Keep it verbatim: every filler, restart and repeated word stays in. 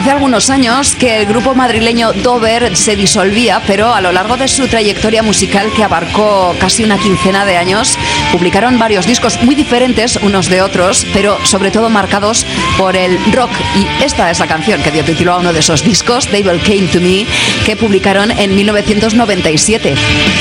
Hace algunos años que el grupo madrileño Dover se disolvía, pero a lo largo de su trayectoria musical, que abarcó casi una quincena de años, publicaron varios discos muy diferentes unos de otros, pero sobre todo marcados por el rock. Y esta es la canción que dio título a uno de esos discos, Devil Came to Me, que publicaron en mil novecientos noventa y siete.